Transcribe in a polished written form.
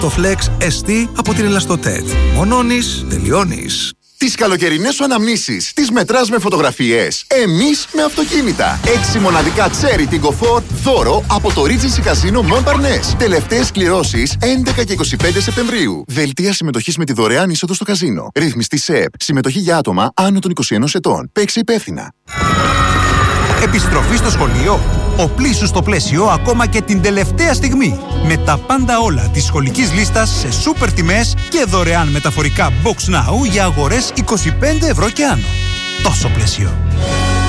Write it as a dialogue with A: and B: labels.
A: Το Flex ST από την Ελαστοτέτ. Μονώνεις, τελειώνεις.
B: Τις καλοκαιρινές σου αναμνήσεις τις μετράς με φωτογραφίες. Εμείς με αυτοκίνητα. 6 μοναδικά Cherry Tiggo 4 δώρο από το Regency Casino Mont Parnasse. Τελευταίες κληρώσεις 11 και 25 Σεπτεμβρίου. Δελτία συμμετοχής με τη δωρεάν είσοδο στο καζίνο. Ρύθμιστη ΣΕΠ. Συμμετοχή για άτομα άνω των 21 ετών. Παίξε υπεύθυνα.
C: Επιστροφή στο σχολείο. Οπλίσου στο πλαίσιο ακόμα και την τελευταία στιγμή. Με τα πάντα όλα της σχολικής λίστας σε σούπερ τιμές και δωρεάν μεταφορικά Box Now για αγορές 25 ευρώ και άνω. Τόσο πλαίσιο.